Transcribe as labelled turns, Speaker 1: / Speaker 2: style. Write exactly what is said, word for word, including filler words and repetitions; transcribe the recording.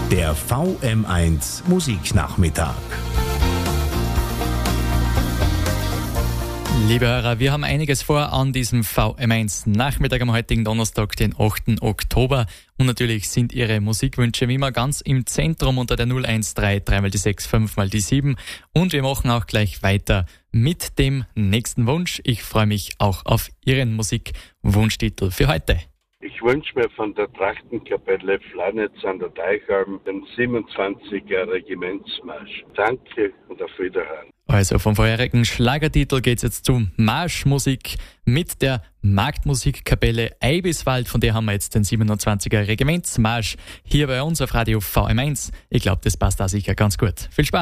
Speaker 1: Der V M eins Musiknachmittag.
Speaker 2: Liebe Hörer, wir haben einiges vor an diesem V M eins Nachmittag am heutigen Donnerstag, den achten Oktober. Und natürlich sind Ihre Musikwünsche wie immer ganz im Zentrum unter der null eins drei drei mal die sechs, fünf mal die sieben. Und wir machen auch gleich weiter mit dem nächsten Wunsch. Ich freue mich auch auf Ihren Musikwunschtitel für heute.
Speaker 3: Ich wünsche mir von der Trachtenkapelle Flanitz an der Deichalm den siebenundzwanziger Regimentsmarsch. Danke und auf Wiederhören.
Speaker 2: Also vom vorherigen Schlagertitel geht's jetzt zu Marschmusik mit der Marktmusikkapelle Eibiswald. Von der haben wir jetzt den siebenundzwanziger Regimentsmarsch hier bei uns auf Radio V M eins. Ich glaube, das passt da sicher ganz gut. Viel Spaß!